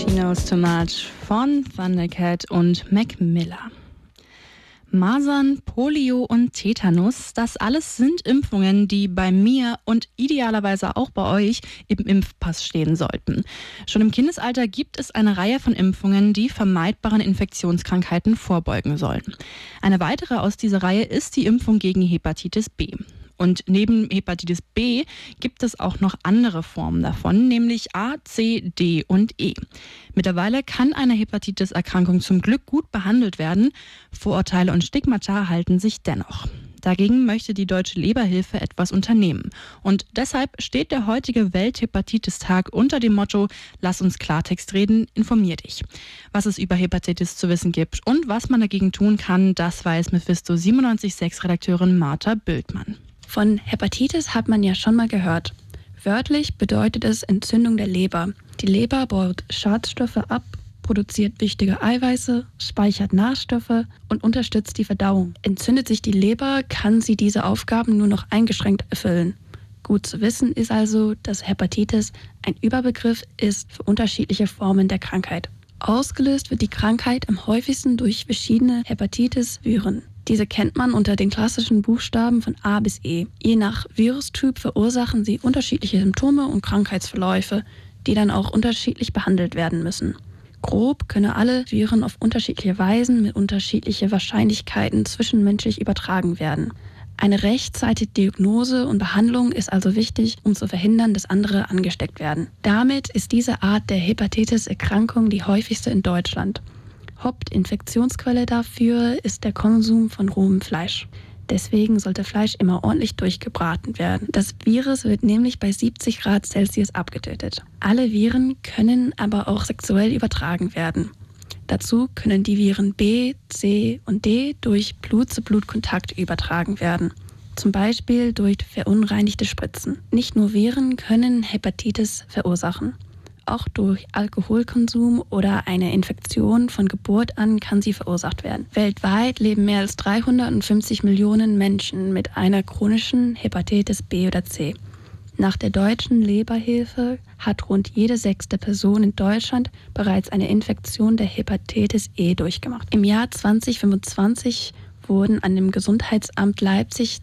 She Knows Too Much von Thundercat und Mac Miller. Masern, Polio und Tetanus, das alles sind Impfungen, die bei mir und idealerweise auch bei euch im Impfpass stehen sollten. Schon im Kindesalter gibt es eine Reihe von Impfungen, die vermeidbaren Infektionskrankheiten vorbeugen sollen. Eine weitere aus dieser Reihe ist die Impfung gegen Hepatitis B. Und neben Hepatitis B gibt es auch noch andere Formen davon, nämlich A, C, D und E. Mittlerweile kann eine Hepatitis-Erkrankung zum Glück gut behandelt werden. Vorurteile und Stigmata halten sich dennoch. Dagegen möchte die Deutsche Leberhilfe etwas unternehmen. Und deshalb steht der heutige Welthepatitis-Tag unter dem Motto: Lass uns Klartext reden, informier dich. Was es über Hepatitis zu wissen gibt und was man dagegen tun kann, das weiß Mephisto 97.6-Redakteurin Martha Bültmann. Von Hepatitis hat man ja schon mal gehört. Wörtlich bedeutet es Entzündung der Leber. Die Leber baut Schadstoffe ab, produziert wichtige Eiweiße, speichert Nährstoffe und unterstützt die Verdauung. Entzündet sich die Leber, kann sie diese Aufgaben nur noch eingeschränkt erfüllen. Gut zu wissen ist also, dass Hepatitis ein Überbegriff ist für unterschiedliche Formen der Krankheit. Ausgelöst wird die Krankheit am häufigsten durch verschiedene Hepatitis-Viren. Diese kennt man unter den klassischen Buchstaben von A bis E. Je nach Virustyp verursachen sie unterschiedliche Symptome und Krankheitsverläufe, die dann auch unterschiedlich behandelt werden müssen. Grob können alle Viren auf unterschiedliche Weisen mit unterschiedlichen Wahrscheinlichkeiten zwischenmenschlich übertragen werden. Eine rechtzeitige Diagnose und Behandlung ist also wichtig, um zu verhindern, dass andere angesteckt werden. Damit ist diese Art der Hepatitis-Erkrankung die häufigste in Deutschland. Hauptinfektionsquelle dafür ist der Konsum von rohem Fleisch. Deswegen sollte Fleisch immer ordentlich durchgebraten werden. Das Virus wird nämlich bei 70 Grad Celsius abgetötet. Alle Viren können aber auch sexuell übertragen werden. Dazu können die Viren B, C und D durch Blut-zu-Blut-Kontakt übertragen werden. Zum Beispiel durch verunreinigte Spritzen. Nicht nur Viren können Hepatitis verursachen. Auch durch Alkoholkonsum oder eine Infektion von Geburt an kann sie verursacht werden. Weltweit leben mehr als 350 Millionen Menschen mit einer chronischen Hepatitis B oder C. Nach der Deutschen Leberhilfe hat rund jede 6. Person in Deutschland bereits eine Infektion der Hepatitis E durchgemacht. Im Jahr 2025 wurden an dem Gesundheitsamt Leipzig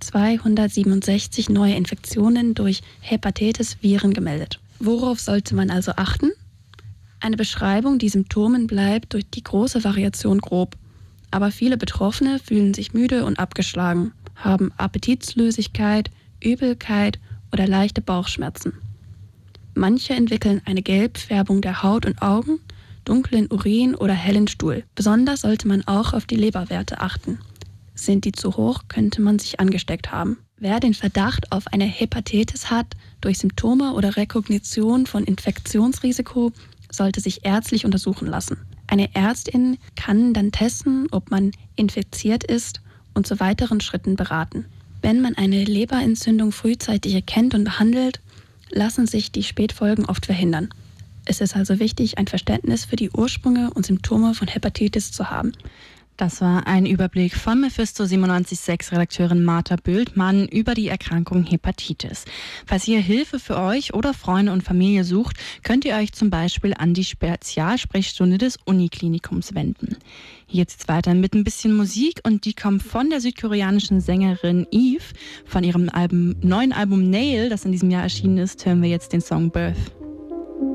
267 neue Infektionen durch Hepatitis-Viren gemeldet. Worauf sollte man also achten? Eine Beschreibung, die Symptomen bleibt durch die große Variation grob. Aber viele Betroffene fühlen sich müde und abgeschlagen, haben Appetitlosigkeit, Übelkeit oder leichte Bauchschmerzen. Manche entwickeln eine Gelbfärbung der Haut und Augen, dunklen Urin oder hellen Stuhl. Besonders sollte man auch auf die Leberwerte achten. Sind die zu hoch, könnte man sich angesteckt haben. Wer den Verdacht auf eine Hepatitis hat, durch Symptome oder Rekognition von Infektionsrisiko, sollte sich ärztlich untersuchen lassen. Eine Ärztin kann dann testen, ob man infiziert ist und zu weiteren Schritten beraten. Wenn man eine Leberentzündung frühzeitig erkennt und behandelt, lassen sich die Spätfolgen oft verhindern. Es ist also wichtig, ein Verständnis für die Ursprünge und Symptome von Hepatitis zu haben. Das war ein Überblick von Mephisto 97.6-Redakteurin Martha Bültmann über die Erkrankung Hepatitis. Falls ihr Hilfe für euch oder Freunde und Familie sucht, könnt ihr euch zum Beispiel an die Spezialsprechstunde des Uniklinikums wenden. Jetzt weiter mit ein bisschen Musik und die kommt von der südkoreanischen Sängerin Eve. Von ihrem neuen Album Nail, das in diesem Jahr erschienen ist, hören wir jetzt den Song Birth.